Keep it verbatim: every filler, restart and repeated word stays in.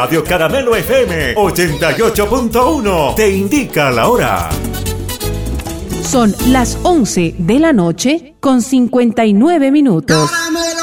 Radio Caramelo F M ochenta y ocho punto uno te indica la hora. Son las once de la noche con cincuenta y nueve minutos.